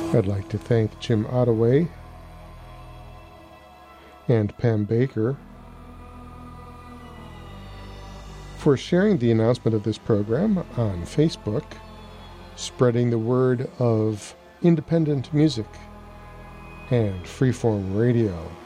I'd like to thank Jim Ottaway and Pam Baker for sharing the announcement of this program on Facebook, spreading the word of independent music and freeform radio.